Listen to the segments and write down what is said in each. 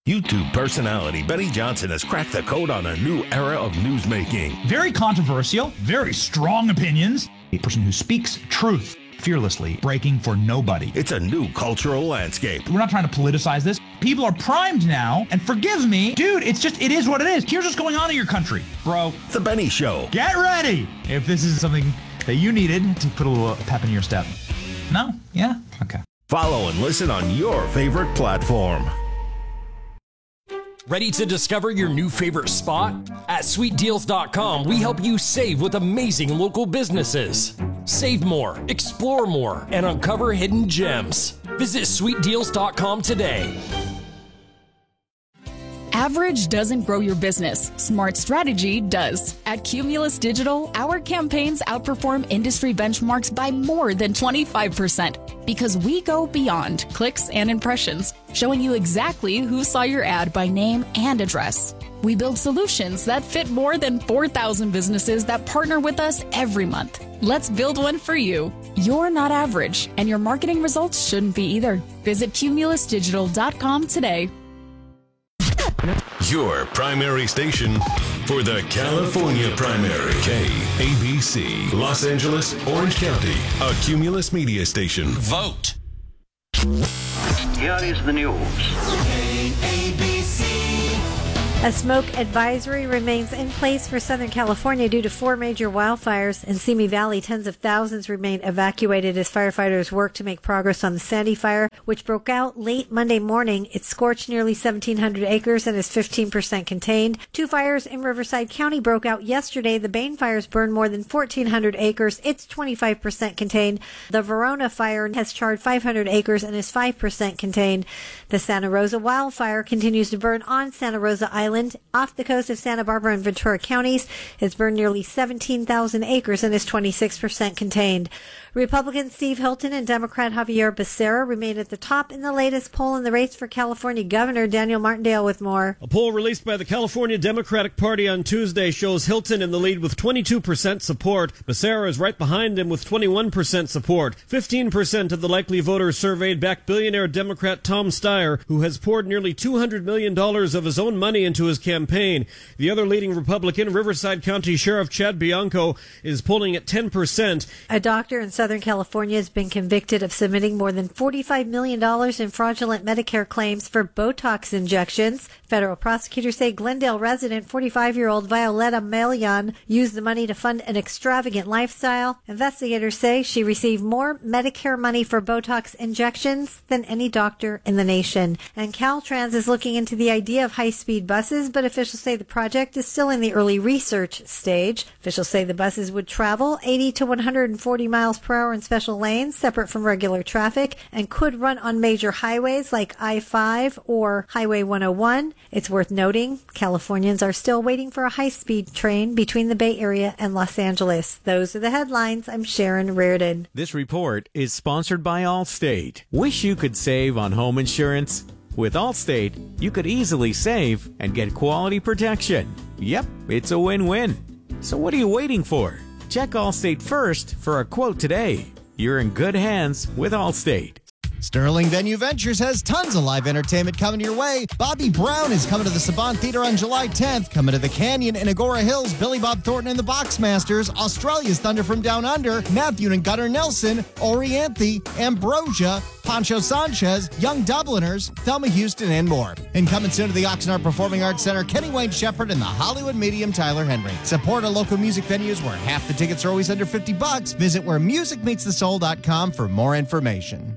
YouTube personality Benny Johnson has cracked the code on a new era of newsmaking. Very controversial, very strong opinions. A person who speaks truth fearlessly, breaking for nobody. It's a new cultural landscape. We're not trying to politicize this. People are primed now, and forgive me, dude, it is what it is. Here's what's going on in your country, bro. The Benny Show. Get ready if this is something that you needed to put a little pep in your step. No? Yeah? Okay. Follow and listen on your favorite platform. Ready to discover your new favorite spot? At sweetdeals.com, we help you save with amazing local businesses. Save more, explore more, and uncover hidden gems. Visit sweetdeals.com today. Average doesn't grow your business. Smart strategy does. At Cumulus Digital, our campaigns outperform industry benchmarks by more than 25% because we go beyond clicks and impressions, showing you exactly who saw your ad by name and address. We build solutions that fit more than 4,000 businesses that partner with us every month. Let's build one for you. You're not average, and your marketing results shouldn't be either. Visit cumulusdigital.com today. Your primary station for the California primary. KABC, Los Angeles, Orange County, a Cumulus media station. Vote. Here is the news. KABC. A smoke advisory remains in place for Southern California due to 4 major wildfires. In Simi Valley, tens of thousands remain evacuated as firefighters work to make progress on the Sandy Fire, which broke out late Monday morning. It scorched nearly 1,700 acres and is 15% contained. 2 fires in Riverside County broke out yesterday. The Bain fires burned more than 1,400 acres. It's 25% contained. The Verona fire has charred 500 acres and is 5% contained. The Santa Rosa wildfire continues to burn on Santa Rosa Island off the coast of Santa Barbara and Ventura counties. It's burned nearly 17,000 acres and is 26% contained. Republican Steve Hilton and Democrat Javier Becerra remain at the top in the latest poll in the race for California Governor. Daniel Martindale with more. A poll released by the California Democratic Party on Tuesday shows Hilton in the lead with 22% support. Becerra is right behind him with 21% support. 15% of the likely voters surveyed backed billionaire Democrat Tom Steyer, who has poured nearly $200 million of his own money into his campaign. The other leading Republican, Riverside County Sheriff Chad Bianco, is polling at 10%. A doctor in Southern California has been convicted of submitting more than $45 million in fraudulent Medicare claims for Botox injections. Federal prosecutors say Glendale resident 45-year-old Violetta Melian used the money to fund an extravagant lifestyle. Investigators say she received more Medicare money for Botox injections than any doctor in the nation. And Caltrans is looking into the idea of high-speed buses, but officials say the project is still in the early research stage. Officials say the buses would travel 80 to 140 miles per hour in special lanes, separate from regular traffic, and could run on major highways like I-5 or Highway 101. It's worth noting, Californians are still waiting for a high-speed train between the Bay Area and Los Angeles. Those are the headlines. I'm Sharon Reardon. This report is sponsored by Allstate. Wish you could save on home insurance? With Allstate, you could easily save and get quality protection. Yep, it's a win-win. So what are you waiting for? Check Allstate first for a quote today. You're in good hands with Allstate. Sterling Venue Ventures has tons of live entertainment coming your way. Bobby Brown is coming to the Saban Theater on July 10th. Coming to the Canyon in Agora Hills, Billy Bob Thornton and the Boxmasters, Australia's Thunder from Down Under, Matthew and Gunnar Nelson, Orianthi, Ambrosia, Pancho Sanchez, Young Dubliners, Thelma Houston, and more. And coming soon to the Oxnard Performing Arts Center, Kenny Wayne Shepherd and the Hollywood Medium Tyler Henry. Support our local music venues where half the tickets are always under $50. Visit wheremusicmeetsthesoul.com for more information.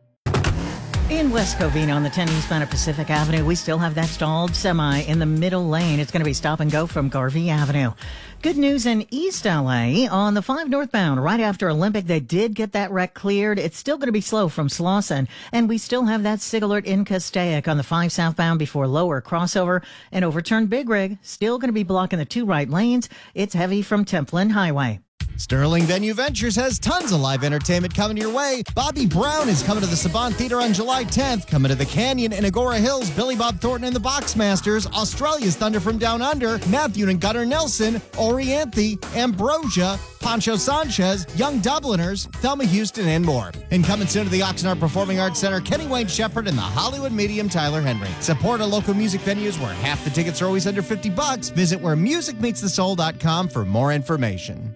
In West Covina on the 10 eastbound of Pacific Avenue, we still have that stalled semi in the middle lane. It's going to be stop and go from Garvey Avenue. Good news in East LA on the 5 northbound right after Olympic. They did get that wreck cleared. It's still going to be slow from Slauson. And we still have that SIG alert in Castaic on the 5 southbound before lower crossover. An overturned Big Rig still going to be blocking the 2 right lanes. It's heavy from Templin Highway. Sterling Venue Ventures has tons of live entertainment coming your way. Bobby Brown is coming to the Saban Theater on July 10th. Coming to the Canyon in Agora Hills, Billy Bob Thornton and the Boxmasters, Australia's Thunder from Down Under, Matthew and Gunnar Nelson, Orianthi, Ambrosia, Pancho Sanchez, Young Dubliners, Thelma Houston, and more. And coming soon to the Oxnard Performing Arts Center, Kenny Wayne Shepherd and the Hollywood medium Tyler Henry. Support our local music venues where half the tickets are always under $50. Visit wheremusicmeetsthesoul.com for more information.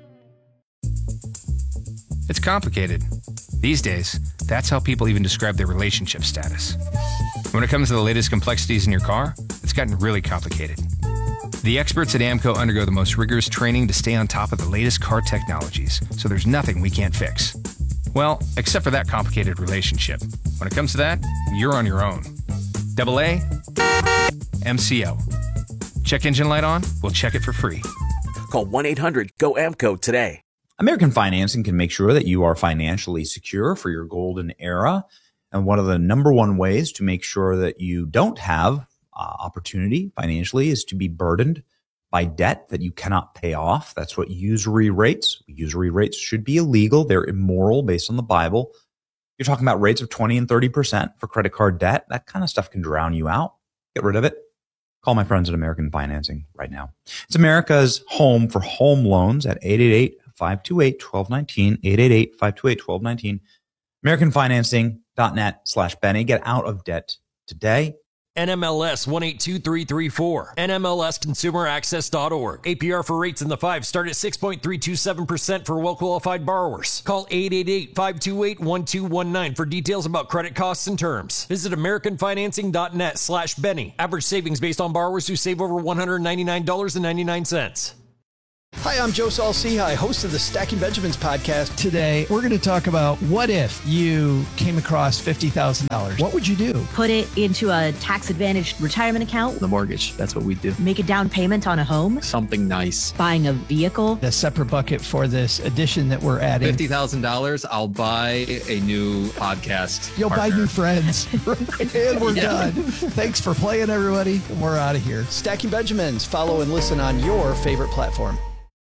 It's complicated. These days, that's how people even describe their relationship status. When it comes to the latest complexities in your car, it's gotten really complicated. The experts at AAMCO undergo the most rigorous training to stay on top of the latest car technologies, so there's nothing we can't fix. Well, except for that complicated relationship. When it comes to that, you're on your own. AA, MCO. Check engine light on? We'll check it for free. Call 1-800-GO-AAMCO today. American Financing can make sure that you are financially secure for your golden era. And one of the number one ways to make sure that you don't have opportunity financially is to be burdened by debt that you cannot pay off. That's what usury rates. Usury rates should be illegal. They're immoral based on the Bible. You're talking about rates of 20 and 30% for credit card debt. That kind of stuff can drown you out. Get rid of it. Call my friends at American Financing right now. It's America's home for home loans at 888-528-1219, 888-528-1219, AmericanFinancing.net/Benny. Get out of debt today. NMLS 182334. NMLSConsumerAccess.org. APR for rates in the 5 start at 6.327% for well-qualified borrowers. Call 888-528-1219 for details about credit costs and terms. Visit AmericanFinancing.net/Benny. Average savings based on borrowers who save over $199.99. Hi, I'm Joe Saul-Sehy, host of the Stacking Benjamins podcast. Today, we're going to talk about what if you came across $50,000. What would you do? Put it into a tax-advantaged retirement account. The mortgage, that's what we do. Make a down payment on a home. Something nice. Buying a vehicle. A separate bucket for this addition that we're adding. $50,000, I'll buy a new podcast. You'll partner. buy new friends. And we're done. Thanks for playing, everybody. We're out of here. Stacking Benjamins. Follow and listen on your favorite platform.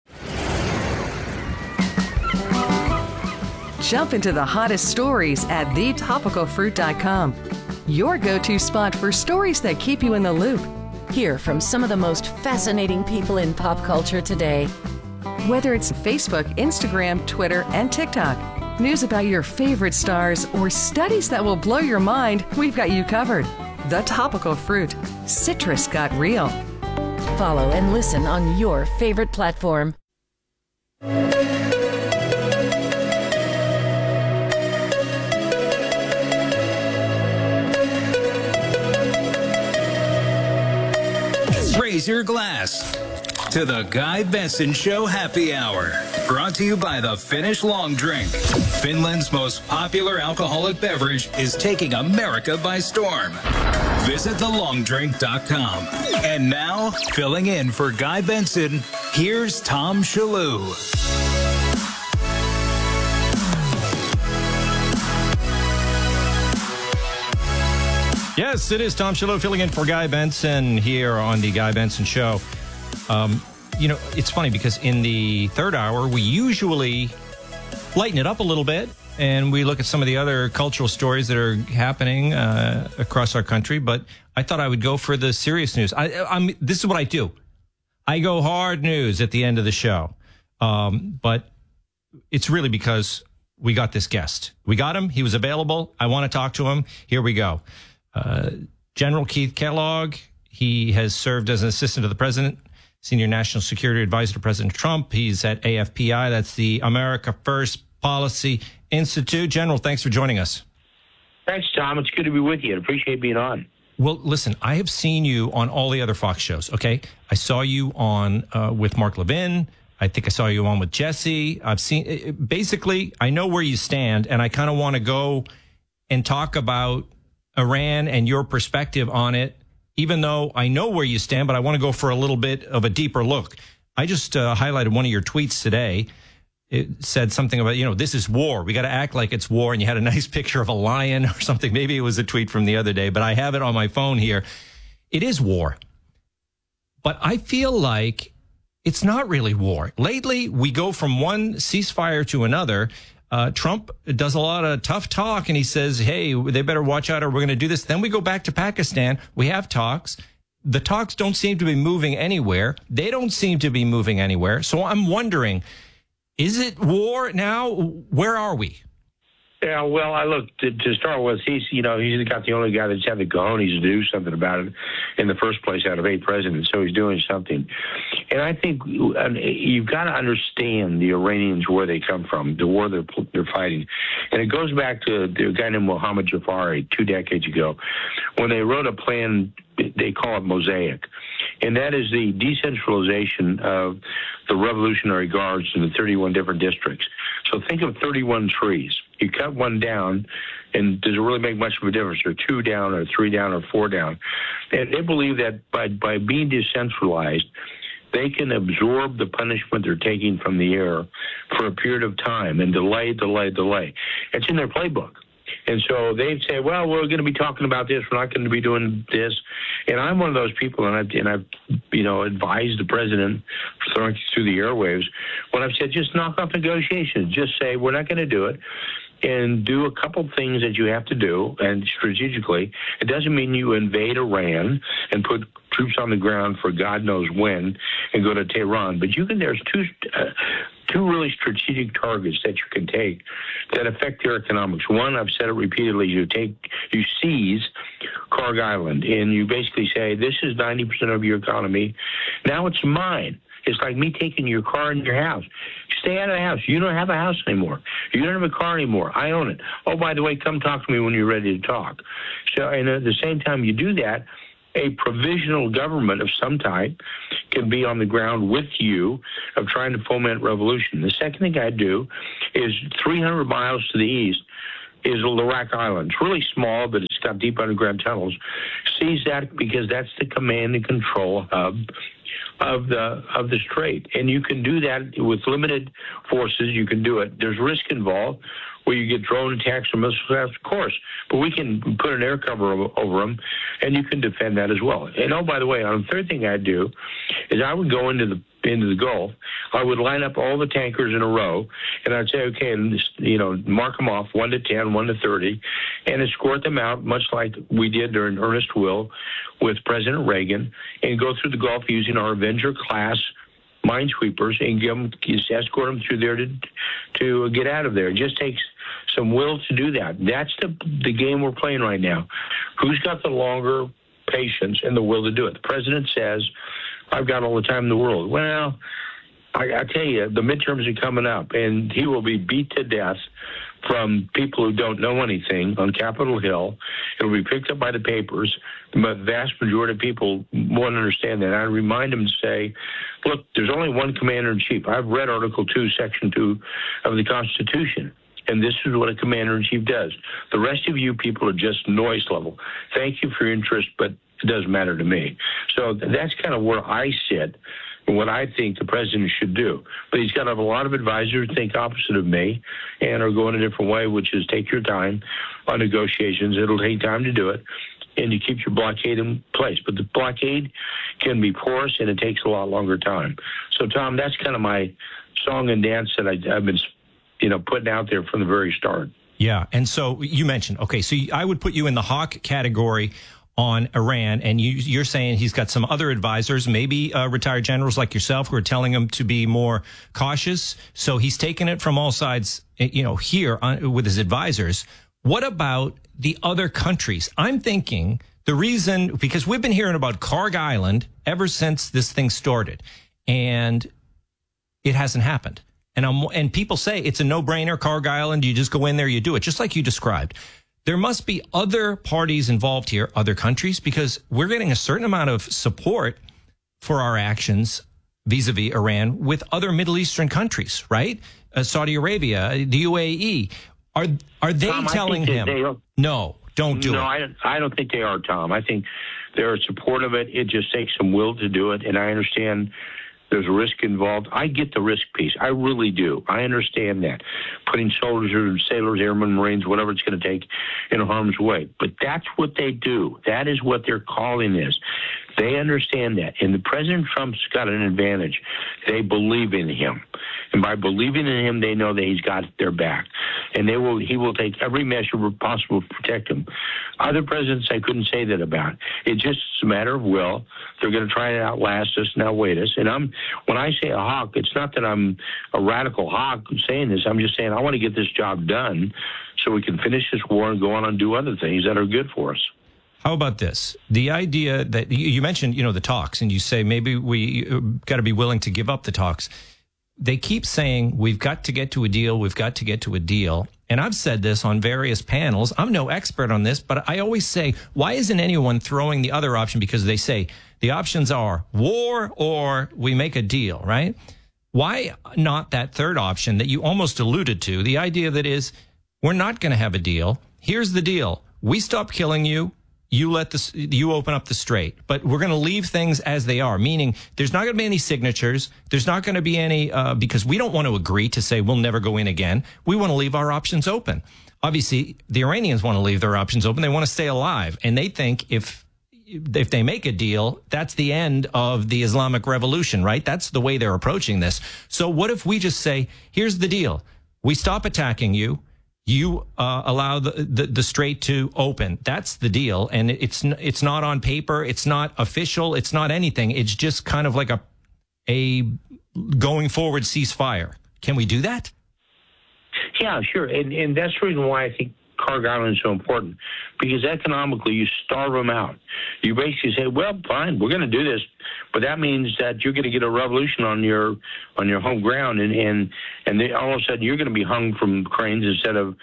Jump into the hottest stories at thetopicalfruit.com. Your go-to spot for stories that keep you in the loop. Hear from some of the most fascinating people in pop culture today. Whether it's Facebook, Instagram, Twitter, and TikTok, news about your favorite stars, or studies that will blow your mind, we've got you covered. The Topical Fruit. Citrus got real. Follow and listen on your favorite platform. Raise your glass to the Guy Benson Show Happy Hour. Brought to you by the Finnish Long Drink. Finland's most popular alcoholic beverage is taking America by storm. Visit thelongdrink.com. And now, filling in for Guy Benson, here's Tom Shalhoub. Yes, it is Tom Shalhoub filling in for Guy Benson here on the Guy Benson Show. It's funny because in the third hour, we usually lighten it up a little bit and we look at some of the other cultural stories that are happening across our country. But I thought I would go for the serious news. This is what I do. I go hard news at the end of the show. But it's really because we got this guest. We got him. He was available. I want to talk to him. Here we go. General Keith Kellogg, he has served as an assistant to the president, senior national security advisor to President Trump. He's at AFPI, that's the America First Policy Institute. General, thanks for joining us. Thanks, Tom. It's good to be with you. I appreciate being on. Well, listen, I have seen you on all the other Fox shows, okay? I saw you on with Mark Levin. I think I saw you on with Jesse. I've seen, basically, I know where you stand, and I kind of want to go and talk about Iran and your perspective on it, even though I know where you stand, but I want to go for a little bit of a deeper look. I just highlighted one of your tweets today. It said something about, this is war. We got to act like it's war. And you had a nice picture of a lion or something. Maybe it was a tweet from the other day, but I have it on my phone here. It is war. But I feel like it's not really war. Lately, we go from one ceasefire to another. Trump does a lot of tough talk, and he says, hey, they better watch out or we're going to do this. Then we go back to Pakistan. We have talks. The talks don't seem to be moving anywhere. They don't seem to be moving anywhere. So I'm wondering, is it war now? Where are we? Yeah, well, I look, to start with, he's got the only guy that's had the cojones to do something about it in the first place out of 8 presidents, so he's doing something. And I think you've got to understand the Iranians, where they come from, the war they're fighting. And it goes back to the guy named Mohammad Jafari 2 decades ago, when they wrote a plan, they call it Mosaic. And that is the decentralization of the Revolutionary Guards in the 31 different districts. So think of 31 trees. You cut one down, and does it really make much of a difference? Or 2 down, or 3 down, or 4 down? And they believe that by being decentralized, they can absorb the punishment they're taking from the air for a period of time and delay. It's in their playbook. And so they'd say, well, we're going to be talking about this. We're not going to be doing this. And I'm one of those people, and I've advised the president through the airwaves when I've said, just knock off negotiations. Just say, we're not going to do it. And do a couple things that you have to do, and strategically. It doesn't mean you invade Iran and put troops on the ground for God knows when and go to Tehran. But there's two really strategic targets that you can take that affect their economics. One, I've said it repeatedly, you seize Kharg Island, and you basically say, this is 90% of your economy. Now it's mine. It's like me taking your car and your house. Stay out of the house. You don't have a house anymore. You don't have a car anymore. I own it. Oh, by the way, come talk to me when you're ready to talk. So, and at the same time you do that, a provisional government of some type can be on the ground with you of trying to foment revolution. The second thing I do is 300 miles to the east is Larak Island. It's really small, but it's got deep underground tunnels. Seize that because that's the command and control hub of the strait. And you can do that with limited forces. You can do it. There's risk involved where you get drone attacks or missile attacks, of course. But we can put an air cover over them, and you can defend that as well. And oh, by the way, the third thing I'd do is I would go into the Gulf. I would line up all the tankers in a row, and I'd say, okay, and mark them off 1 to 10, 1 to 30, and escort them out, much like we did during Ernest Will with President Reagan, and go through the Gulf using our Avenger-class minesweepers and escort them through there to get out of there. It just takes some will to do that. That's the game we're playing right now. Who's got the longer patience and the will to do it? The president says, I've got all the time in the world. Well, I tell you, the midterms are coming up, and he will be beat to death from people who don't know anything on Capitol Hill. It'll be picked up by the papers. The vast majority of people won't understand that. I remind them to say, look, there's only one commander-in-chief. I've read Article 2, Section 2 of the Constitution, and this is what a commander-in-chief does. The rest of you people are just noise level. Thank you for your interest, but it doesn't matter to me. So that's kind of where I sit and what I think the president should do. But he's got to have a lot of advisors who think opposite of me and are going a different way, which is take your time on negotiations. It'll take time to do it, and you keep your blockade in place. But the blockade can be porous, and it takes a lot longer time. So, Tom, that's kind of my song and dance that I've been putting out there from the very start. Yeah, and so you mentioned, okay, so I would put you in the hawk category on Iran, and you're saying he's got some other advisors, maybe retired generals like yourself, who are telling him to be more cautious. So he's taking it from all sides, here with his advisors. What about the other countries? I'm thinking the reason, because we've been hearing about Kharg Island ever since this thing started, and it hasn't happened. And people say it's a no-brainer, Kharg Island. You just go in there, you do it, just like you described. There must be other parties involved here, other countries, because we're getting a certain amount of support for our actions vis-a-vis Iran with other Middle Eastern countries, right? Saudi Arabia, the UAE. Are they Tom, telling him, no, don't do it? No, I don't think they are, Tom. I think they're supportive of it. It just takes some will to do it, and I understand there's risk involved. I get the risk piece. I really do. I understand that. Putting soldiers, sailors, airmen, Marines, whatever it's going to take in harm's way. But that's what they do. That is what their calling is. They understand that. And President Trump's got an advantage. They believe in him. And by believing in him, they know that he's got their back. And he will take every measure possible to protect him. Other presidents, I couldn't say that about. It's just a matter of will. They're going to try and outlast us and outweight us. And when I say a hawk, it's not that I'm a radical hawk saying this. I'm just saying I want to get this job done so we can finish this war and go on and do other things that are good for us. How about this? The idea that you mentioned, the talks, and you say maybe we got to be willing to give up the talks. They keep saying, we've got to get to a deal. We've got to get to a deal. And I've said this on various panels. I'm no expert on this, but I always say, why isn't anyone throwing the other option? Because they say the options are war or we make a deal, right? Why not that third option that you almost alluded to? The idea that is, we're not going to have a deal. Here's the deal. We stop killing you. You open up the strait, but we're going to leave things as they are, meaning there's not going to be any signatures. There's not going to be any, because we don't want to agree to say we'll never go in again. We want to leave our options open. Obviously, the Iranians want to leave their options open. They want to stay alive. And they think if they make a deal, that's the end of the Islamic Revolution, right? That's the way they're approaching this. So what if we just say, here's the deal. We stop attacking you. You allow the strait to open. That's the deal. And it's not on paper. It's not official. It's not anything. It's just kind of like a going forward ceasefire. Can we do that? Yeah, sure. And that's the reason why I think Kharg Island is so important, because economically you starve them out. You basically say, well, fine, we're going to do this, but that means that you're going to get a revolution on your home ground, and then all of a sudden you're going to be hung from cranes instead of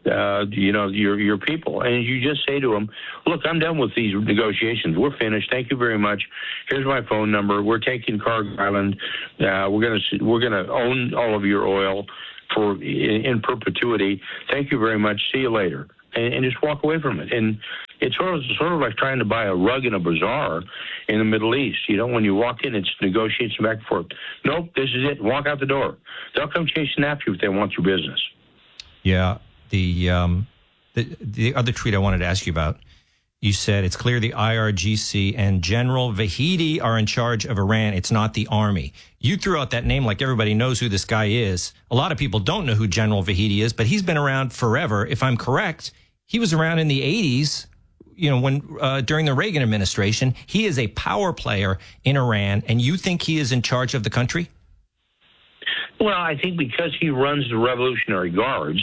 your people. And you just say to them, look, I'm done with these negotiations. We're finished. Thank you very much. Here's my phone number. We're taking Kharg Island. We're going to own all of your oil in perpetuity. Thank you very much. See you later. And just walk away from it. And it's sort of like trying to buy a rug in a bazaar in the Middle East. When you walk in, it's negotiations back and forth. Nope, this is it. Walk out the door. They'll come chasing after you if they want your business. Yeah. The other tweet I wanted to ask you about, you said it's clear the IRGC and General Vahidi are in charge of Iran. It's not the army. You threw out that name like everybody knows who this guy is. A lot of people don't know who General Vahidi is, but he's been around forever. If I'm correct, he was around in the 80s, when during the Reagan administration. He is a power player in Iran, and you think he is in charge of the country? Well, I think because he runs the Revolutionary Guards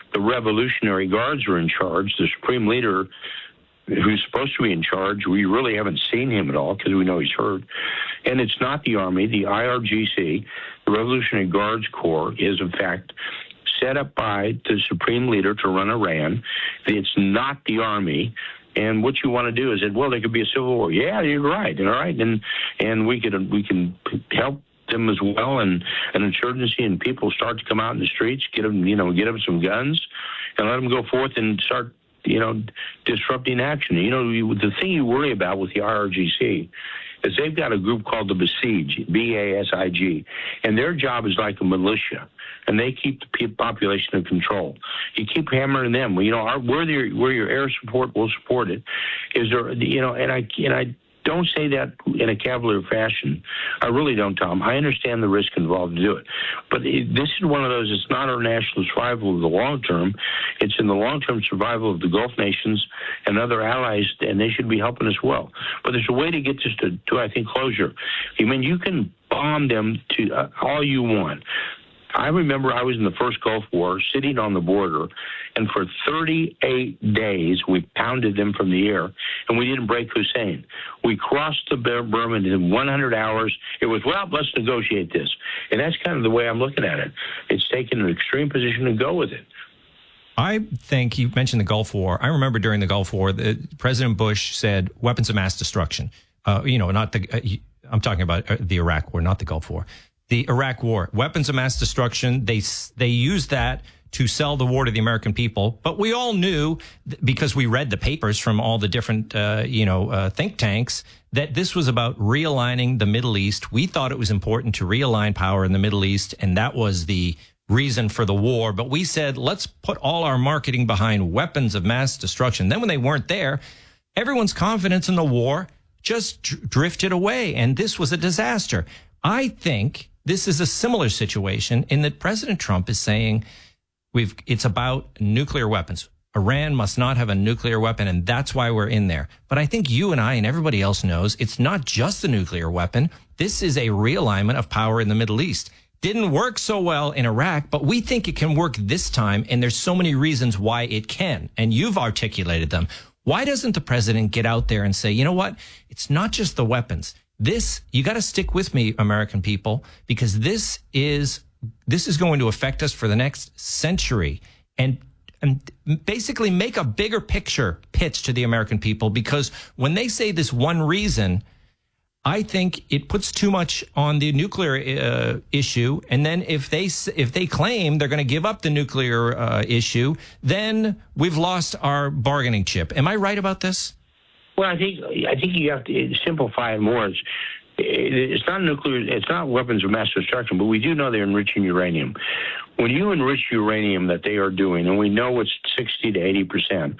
are in charge. The Supreme Leader, who's supposed to be in charge, we really haven't seen him at all because we know he's hurt. And it's not the Army. The IRGC, the Revolutionary Guards Corps, is in fact set up by the Supreme Leader to run Iran. It's not the Army. And what you want to do is that, well, there could be a civil war. Yeah, you're right. All right. And we can help them as well, and an insurgency, and people start to come out in the streets, get them some guns, and let them go forth and start disrupting action. The thing you worry about with the IRGC is they've got a group called the Basij, B-A-S-I-G, and their job is like a militia, and they keep the population in control. You keep hammering them. Where your air support, we'll support it. Is there, and I don't say that in a cavalier fashion. I really don't, Tom. I understand the risk involved to do it. But this is one of those, it's not our national survival of the long term. It's in the long-term survival of the Gulf nations and other allies, and they should be helping us well. But there's a way to get this to I think, closure. You can bomb them to all you want. I remember I was in the first Gulf War, sitting on the border, and for 38 days we pounded them from the air, and we didn't break Hussein. We crossed the Burma in 100 hours. It was, well, let's negotiate this. And that's kind of the way I'm looking at it. It's taking an extreme position to go with it. I think you mentioned the Gulf War. I remember during the Gulf War, President Bush said weapons of mass destruction. Not the. I'm talking about the Iraq War, not the Gulf War. The Iraq War, weapons of mass destruction. They used that to sell the war to the American people. But we all knew, because we read the papers from all the different, think tanks, that this was about realigning the Middle East. We thought it was important to realign power in the Middle East, and that was the reason for the war. But we said, let's put all our marketing behind weapons of mass destruction. Then when they weren't there, everyone's confidence in the war just drifted away. And this was a disaster. I think this is a similar situation in that President Trump is saying it's about nuclear weapons. Iran must not have a nuclear weapon, and that's why we're in there. But I think you and I and everybody else knows it's not just the nuclear weapon. This is a realignment of power in the Middle East. Didn't work so well in Iraq, but we think it can work this time, and there's so many reasons why it can, and you've articulated them. Why doesn't the president get out there and say, you know what? It's not just the weapons. You got to stick with me, American people, because this is going to affect us for the next century. And basically make a bigger picture pitch to the American people, because when they say this one reason, I think it puts too much on the nuclear issue. And then if they claim they're going to give up the nuclear issue, then we've lost our bargaining chip. Am I right about this? Well, I think you have to simplify it more. It's not nuclear. It's not weapons of mass destruction, but we do know they're enriching uranium. When you enrich uranium that they are doing, and we know it's 60 to 80%,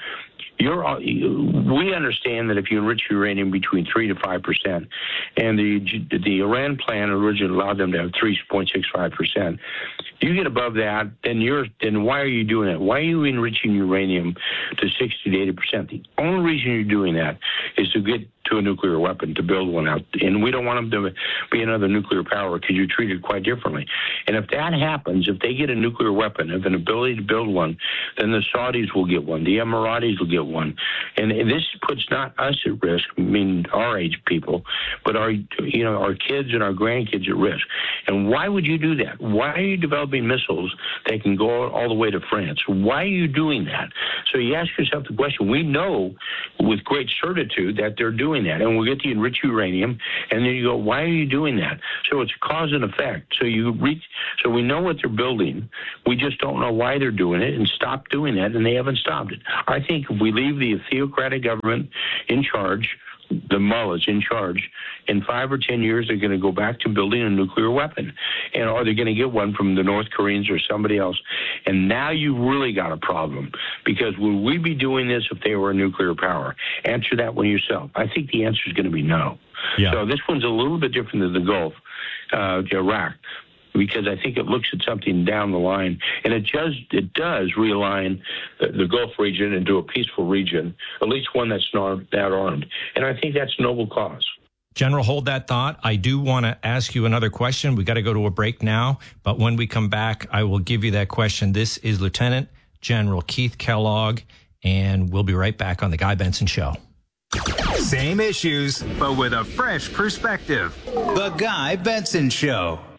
we understand that if you enrich uranium between 3 to 5%, and the Iran plan originally allowed them to have 3.65%, you get above that, then why are you doing it? Why are you enriching uranium to 60 to 80%? The only reason you're doing that is to get to a nuclear weapon, to build one out. And we don't want them to be another nuclear power, because you're treated quite differently. And if that happens, if they get a nuclear weapon, have an ability to build one, then the Saudis will get one, the Emiratis will get one. And this puts not us at risk, I mean our age people, but our kids and our grandkids at risk. And why would you do that? Why are you developing missiles that can go all the way to France? Why are you doing that? So you ask yourself the question. We know with great certitude that they're doing that, and we'll get the enriched uranium, and then you go, why are you doing that? So it's cause and effect. So we know what they're building. We just don't know why they're doing it, and stop doing that, and they haven't stopped it. I think if we leave the theocratic government in charge, the mullahs in charge, in 5 or 10 years, they're going to go back to building a nuclear weapon, or they're going to get one from the North Koreans or somebody else. And now you've really got a problem, because would we be doing this if they were a nuclear power? Answer that one yourself. I think the answer is going to be no. Yeah. So this one's a little bit different than the Gulf, Iraq, because I think it looks at something down the line, and it does realign the Gulf region into a peaceful region, at least one that's not that armed. And I think that's a noble cause. General, hold that thought. I do want to ask you another question. We got to go to a break now, but when we come back, I will give you that question. This is Lieutenant General Keith Kellogg, and we'll be right back on The Guy Benson Show. Same issues, but with a fresh perspective. The Guy Benson Show.